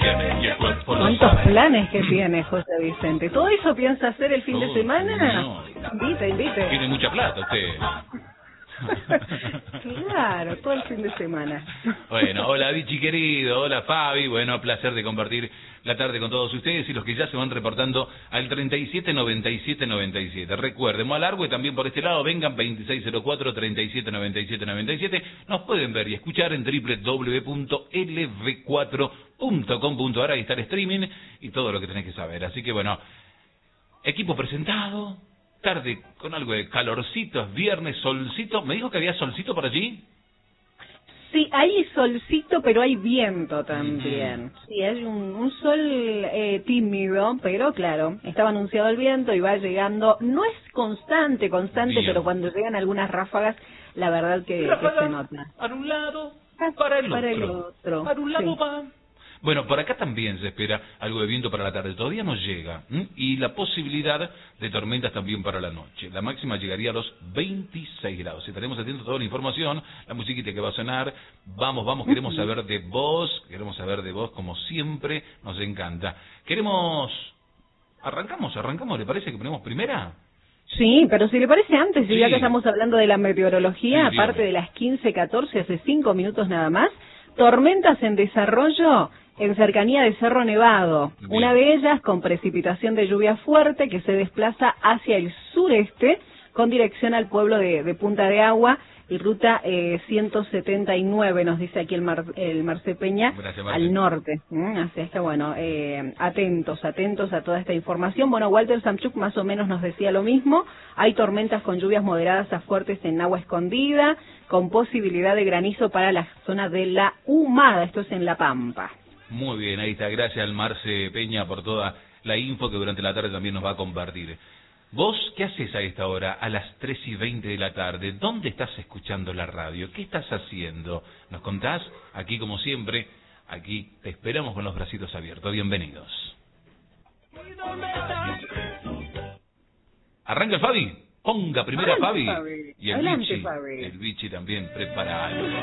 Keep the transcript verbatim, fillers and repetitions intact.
tiene y el cuerpo lo ¿Cuántos sabe. planes que tiene José Vicente? ¿Todo eso piensa hacer el fin Oh, de semana? no. Invite, invite. Tiene mucha plata usted. Claro, todo el fin de semana. Bueno, hola Vichy querido, hola Fabi, bueno, placer de compartir la tarde con todos ustedes y los que ya se van reportando al treinta y siete noventa y siete noventa y siete. Recuerden, Moalargüe también por este lado, vengan veintiséis cero cuatro, treinta y siete noventa y siete noventa y siete. Nos pueden ver y escuchar en doble u doble u doble u punto ele ve cuatro punto com punto a erre, ahí está el streaming y todo lo que tenés que saber. Así que bueno, equipo presentado, tarde con algo de calorcito, es viernes, solcito. ¿Me dijo que había solcito por allí? Sí, hay solcito, pero hay viento también. Sí, hay un, un sol eh, tímido, pero claro, estaba anunciado el viento y va llegando. No es constante, constante, Bien. pero cuando llegan algunas ráfagas, la verdad que, que se nota. Para un lado, para el Para el otro. otro, Para un lado sí. va. Bueno, por acá también se espera algo de viento para la tarde. Todavía no llega. ¿m? Y la posibilidad de tormentas también para la noche. La máxima llegaría a los veintiséis grados. Estaremos atentos a toda la información, la musiquita que va a sonar. Vamos, vamos, queremos saber de vos. Queremos saber de vos, como siempre, nos encanta. Queremos... Arrancamos, arrancamos. ¿Le parece que ponemos primera? Sí, pero si le parece antes, Sí. ya que estamos hablando de la meteorología, Sí, aparte dígame. de las quince catorce, hace cinco minutos nada más, tormentas en desarrollo en cercanía de Cerro Nevado. Bien. Una de ellas con precipitación de lluvia fuerte que se desplaza hacia el sureste con dirección al pueblo de, de Punta de Agua y ruta eh, ciento setenta y nueve, nos dice aquí el, Mar, el Marce Peña, Gracias, Marce. al norte. ¿Mm? Así es que bueno, eh, atentos, atentos a toda esta información. Bueno, Walter Samchuk más o menos nos decía lo mismo. Hay tormentas con lluvias moderadas a fuertes en Agua Escondida, con posibilidad de granizo para la zona de La Humada, esto es en La Pampa. Muy bien, ahí está. Gracias al Marce Peña por toda la info que durante la tarde también nos va a compartir. ¿Vos qué haces a esta hora, a las tres y veinte de la tarde? ¿Dónde estás escuchando la radio? ¿Qué estás haciendo? ¿Nos contás? Aquí, como siempre, aquí te esperamos con los bracitos abiertos. Bienvenidos. ¿Arranca el Fabi? Ponga primera Adelante, Fabi. Fabi. Y el Adelante, Vichy, Fabi. el Vichy también preparado.